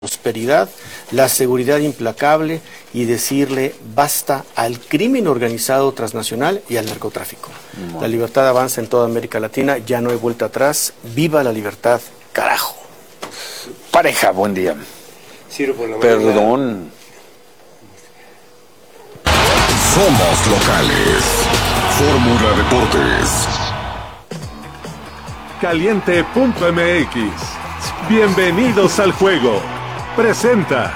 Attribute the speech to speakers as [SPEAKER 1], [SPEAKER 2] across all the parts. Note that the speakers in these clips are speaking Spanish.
[SPEAKER 1] prosperidad, la seguridad implacable y decirle basta al crimen organizado transnacional y al narcotráfico. La libertad avanza en toda América Latina, ya no hay vuelta atrás. ¡Viva la libertad, carajo!
[SPEAKER 2] Pareja, buen día.
[SPEAKER 3] Ciro por la
[SPEAKER 2] Perdón.
[SPEAKER 4] Somos locales. Fórmula Deportes.
[SPEAKER 5] Caliente.mx. Bienvenidos al juego. Presenta.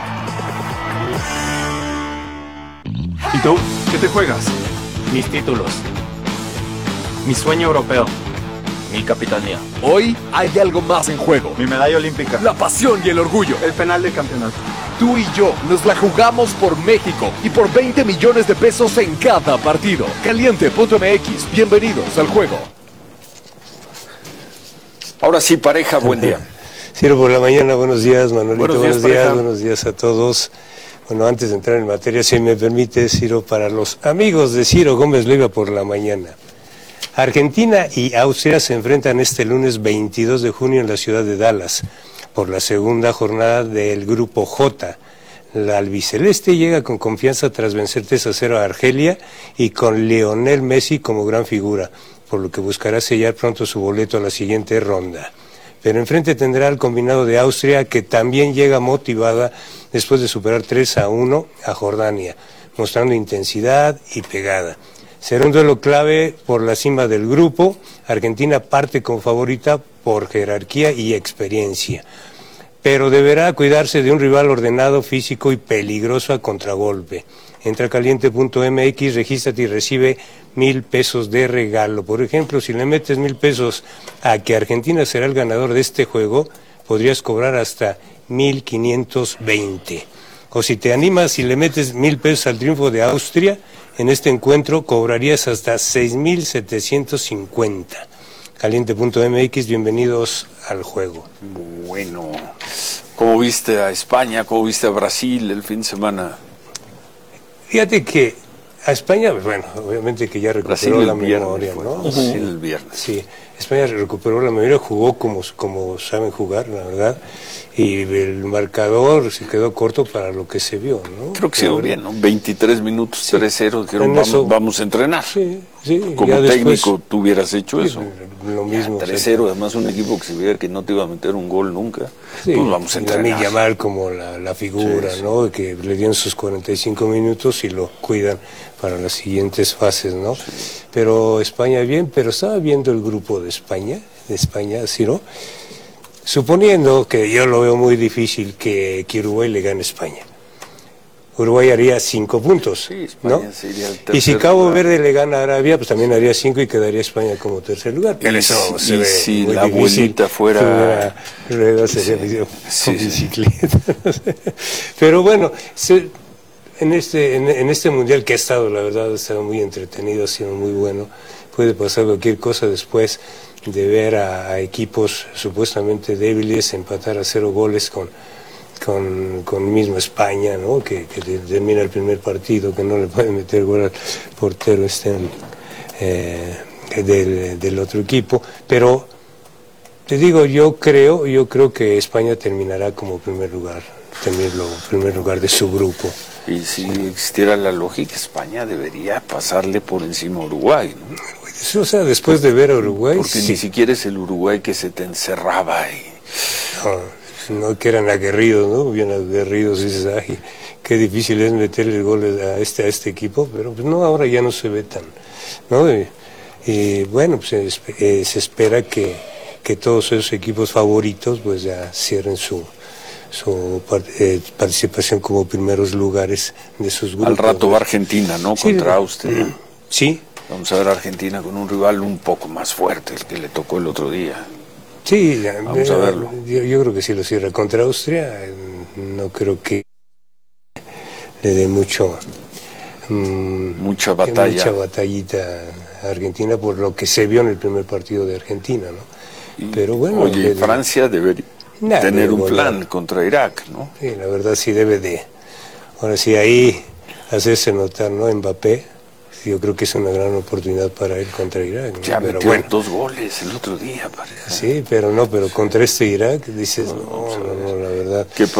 [SPEAKER 5] ¿Y tú? ¿Qué te juegas?
[SPEAKER 6] Mis títulos. Mi sueño europeo. Mi capitanía.
[SPEAKER 7] Hoy hay algo más en juego.
[SPEAKER 5] Mi medalla olímpica.
[SPEAKER 7] La pasión y el orgullo.
[SPEAKER 6] El penal de campeonato.
[SPEAKER 7] Tú y yo nos la jugamos por México y por 20 millones de pesos en cada partido. Caliente.mx. Bienvenidos al juego.
[SPEAKER 2] Ahora sí, pareja, buen día.
[SPEAKER 3] Ciro por la mañana, buenos días, Manolito,
[SPEAKER 1] Buenos días,
[SPEAKER 3] a todos. Bueno, antes de entrar en materia, si me permite, Ciro, para los amigos de Ciro Gómez Leiva por la mañana. Argentina y Austria se enfrentan este lunes 22 de junio en la ciudad de Dallas por la segunda jornada del Grupo J. La albiceleste llega con confianza tras vencer 3-0 a Argelia y con Lionel Messi como gran figura, por lo que buscará sellar pronto su boleto a la siguiente ronda. Pero enfrente tendrá al combinado de Austria, que también llega motivada después de superar 3-1 a Jordania, mostrando intensidad y pegada. Será un duelo clave por la cima del grupo. Argentina parte con favorita por jerarquía y experiencia, pero deberá cuidarse de un rival ordenado, físico y peligroso a contragolpe. Entra a caliente.mx, regístrate y recibe 1,000 pesos de regalo. Por ejemplo, si le metes 1,000 pesos a que Argentina será el ganador de este juego, podrías cobrar hasta 1,520. O si te animas y le metes 1,000 pesos al triunfo de Austria, en este encuentro cobrarías hasta 6,750. Caliente.mx, bienvenidos al juego.
[SPEAKER 2] Bueno, ¿cómo viste a España? ¿Cómo viste a Brasil el fin de semana?
[SPEAKER 3] Fíjate que a España, bueno, obviamente que ya recuperó la memoria, ¿no?
[SPEAKER 2] Sí, el viernes.
[SPEAKER 3] Sí, España recuperó la memoria, jugó como saben jugar, la verdad, y el marcador se quedó corto para lo que se vio, ¿no?
[SPEAKER 2] Creo que se vio bien, ¿no? 23 minutos, sí. 3-0, dijeron, vamos a entrenar.
[SPEAKER 3] Sí, sí.
[SPEAKER 2] Como técnico,
[SPEAKER 3] después,
[SPEAKER 2] tú hubieras hecho eso.
[SPEAKER 3] Lo mismo.
[SPEAKER 2] 3-0, además un equipo que se veía que no te iba a meter un gol nunca,
[SPEAKER 3] sí,
[SPEAKER 2] pues vamos a entrenar.
[SPEAKER 3] Lamine Yamal como la figura, sí, ¿no? Que le dieron sus 45 minutos y lo cuidan para las siguientes fases, ¿no? Sí. Pero España bien, pero estaba viendo el grupo de España, Ciro, suponiendo que yo lo veo muy difícil que Uruguay le gane a España. Uruguay haría 5 puntos,
[SPEAKER 2] sí, España,
[SPEAKER 3] ¿no?
[SPEAKER 2] Sería el
[SPEAKER 3] y si Cabo Verde le gana a Arabia, pues también haría 5 y quedaría España como tercer lugar.
[SPEAKER 2] Pero
[SPEAKER 3] eso se ve
[SPEAKER 2] si
[SPEAKER 3] muy
[SPEAKER 2] la abuelita fuera
[SPEAKER 3] ruedas con bicicleta. Pero bueno, en este mundial que ha estado, la verdad, ha estado muy entretenido, ha sido muy bueno. Puede pasar cualquier cosa después de ver a equipos supuestamente débiles empatar a 0 goles con mismo España, ¿no? Que termina el primer partido, que no le puede meter gol al portero del otro equipo. Pero te digo, yo creo que España terminará como primer lugar de su grupo.
[SPEAKER 2] Y si existiera la lógica, España debería pasarle por encima a Uruguay, ¿no?
[SPEAKER 3] O sea, después de ver a Uruguay,
[SPEAKER 2] porque
[SPEAKER 3] sí.
[SPEAKER 2] Ni siquiera es el Uruguay que se te encerraba ahí.
[SPEAKER 3] No, que eran aguerridos, ¿no? Bien aguerridos, dices, ay, qué difícil es meterle goles a este equipo, pero pues no, ahora ya no se ve tan, ¿no? Y bueno, pues se espera que todos esos equipos favoritos pues ya cierren su participación como primeros lugares de sus grupos.
[SPEAKER 2] Al rato va Argentina, ¿no?
[SPEAKER 3] Sí,
[SPEAKER 2] contra Austria.
[SPEAKER 3] Sí.
[SPEAKER 2] Vamos a ver a Argentina con un rival un poco más fuerte, el que le tocó el otro día.
[SPEAKER 3] Sí,
[SPEAKER 2] vamos a verlo.
[SPEAKER 3] Yo creo que sí lo cierra contra Austria. No creo que le dé mucha batallita a Argentina por lo que se vio en el primer partido de Argentina, ¿no? Pero bueno.
[SPEAKER 2] Oye, Francia debería tener un plan contra Irak, ¿no?
[SPEAKER 3] Sí, la verdad sí debe de. Ahora sí, ahí hacerse notar, ¿no? Mbappé. Yo creo que es una gran oportunidad para él contra Irak, ¿no?
[SPEAKER 2] Ya
[SPEAKER 3] pero
[SPEAKER 2] metió
[SPEAKER 3] bueno,
[SPEAKER 2] 2 goles el otro día, parece.
[SPEAKER 3] Sí, pero contra este Irak dices, no, la verdad. verdad.
[SPEAKER 2] Que